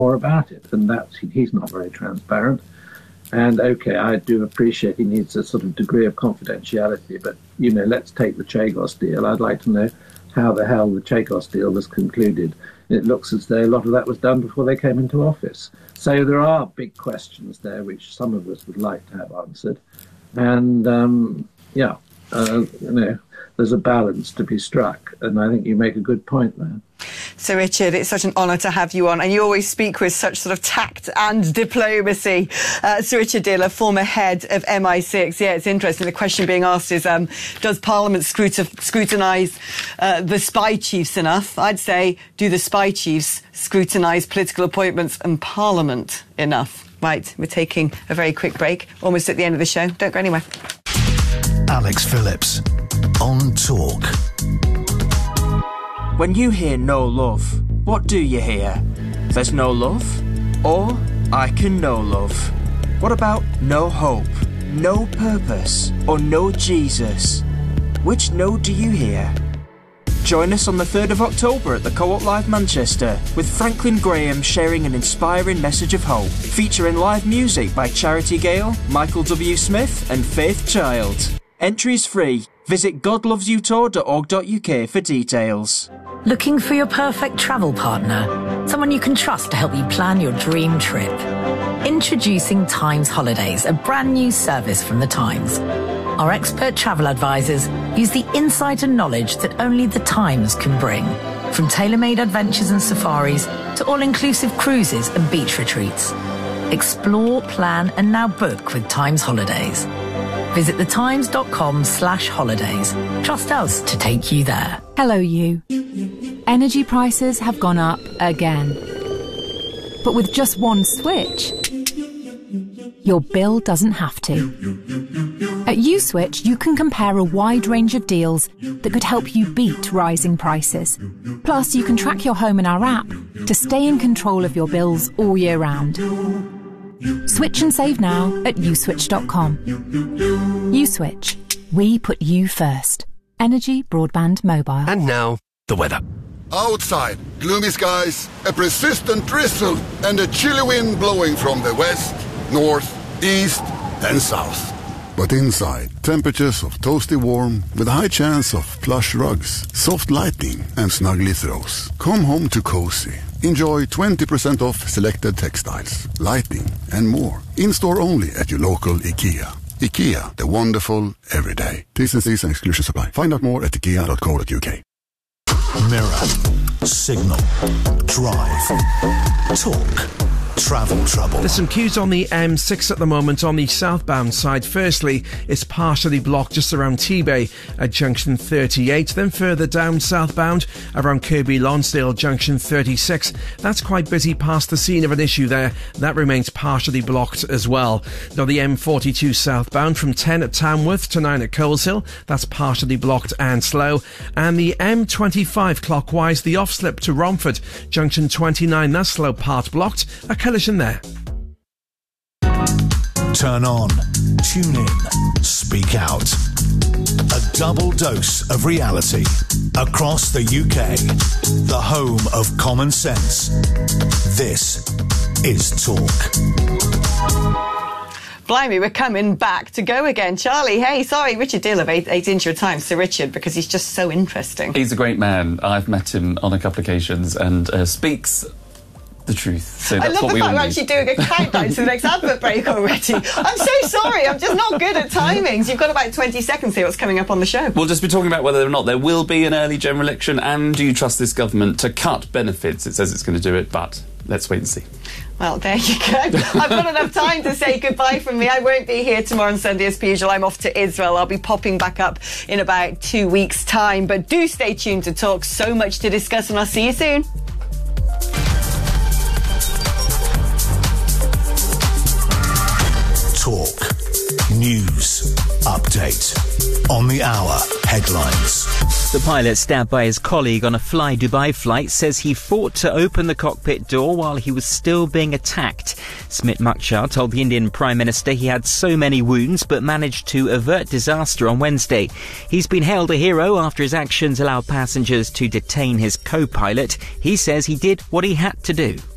more about it. And he's not very transparent. And, OK, I do appreciate he needs a sort of degree of confidentiality. But, let's take the Chagos deal. I'd like to know how the hell the Chagos deal was concluded. It looks as though a lot of that was done before they came into office. So there are big questions there, which some of us would like to have answered. And, there's a balance to be struck. And I think you make a good point there. Sir Richard, it's such an honour to have you on, and you always speak with such sort of tact and diplomacy. Sir Richard Diller, former head of MI6. Yeah, it's interesting. The question being asked is, does Parliament scrutinise the spy chiefs enough? I'd say, do the spy chiefs scrutinise political appointments and Parliament enough? Right, we're taking a very quick break, almost at the end of the show. Don't go anywhere. Alex Phillips on Talk. When you hear no love, what do you hear? There's no love? Or I can know love? What about no hope, no purpose, or no Jesus? Which no do you hear? Join us on the 3rd of October at the Co-op Live Manchester, with Franklin Graham sharing an inspiring message of hope, featuring live music by Charity Gale, Michael W. Smith and Faith Child. Entries free. Visit godlovesyoutour.org.uk for details. Looking for your perfect travel partner? Someone you can trust to help you plan your dream trip? Introducing Times Holidays, a brand new service from the Times. Our expert travel advisors use the insight and knowledge that only the Times can bring. From tailor-made adventures and safaris to all-inclusive cruises and beach retreats. Explore, plan and now book with Times Holidays. Visit thetimes.com/holidays. Trust us to take you there. Hello, you. Energy prices have gone up again. But with just one switch, your bill doesn't have to. At USwitch, you can compare a wide range of deals that could help you beat rising prices. Plus, you can track your home in our app to stay in control of your bills all year round. Switch and save now at uswitch.com. USwitch. We put you first. Energy, broadband, mobile. And now, the weather. Outside, gloomy skies, a persistent drizzle, and a chilly wind blowing from the west, north, east, and south. But inside, temperatures of toasty warm with a high chance of plush rugs, soft lighting, and snuggly throws. Come home to cozy. Enjoy 20% off selected textiles, lighting, and more. In-store only at your local IKEA. IKEA, the wonderful everyday. T's and C's and exclusion supply. Find out more at ikea.co.uk. Mirror, Signal, Drive, Talk, Travel Trouble. There's some queues on the M6 at the moment on the southbound side. Firstly, it's partially blocked just around T-Bay at junction 38. Then further down southbound around Kirkby Lonsdale junction 36. That's quite busy past the scene of an issue there. That remains partially blocked as well. Now the M42 southbound from 10 at Tamworth to 9 at Coleshill. That's partially blocked and slow. And the M25 clockwise, the off-slip to Romford junction 29. That's slow, part blocked. A collision there. Turn on, tune in, speak out. A double dose of reality across the UK. The home of common sense. This is Talk. Blimey, we're coming back to go again. Charlie, hey, sorry, Richard Diller ate into your time, Sir Richard, because he's just so interesting. He's a great man. I've met him on a couple of occasions and speaks the truth. So that's what we all need. I love the fact we're actually doing a countdown to the next advert break already. I'm so sorry, I'm just not good at timings. You've got about 20 seconds here. What's coming up on the show? We'll just be talking about whether or not there will be an early general election, and do you trust this government to cut benefits? It says it's going to do it, but let's wait and see. Well, there you go. I've got enough time to say goodbye from me. I won't be here tomorrow and Sunday as per usual. I'm off to Israel. I'll be popping back up in about 2 weeks' time. But do stay tuned to Talk. So much to discuss, and I'll see you soon. Talk. News. Update. On the hour. Headlines. The pilot stabbed by his colleague on a Fly Dubai flight says he fought to open the cockpit door while he was still being attacked. Smit Mukshar told the Indian Prime Minister he had so many wounds but managed to avert disaster on Wednesday. He's been hailed a hero after his actions allowed passengers to detain his co-pilot. He says he did what he had to do.